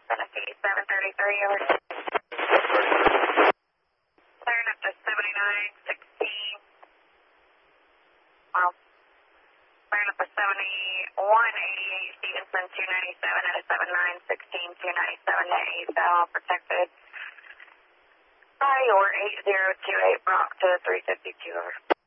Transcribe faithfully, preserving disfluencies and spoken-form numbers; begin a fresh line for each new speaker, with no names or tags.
Tennessee seven thirty-three, over. Clearing up to seventy-nine sixteen. Well, clearing up to seventy-one eighty-eight, Stevenson two ninety-seven at a seventy-nine sixteen, two ninety-seven to eight, all protected by your eight zero two eight Bronx to three fifty-two, over.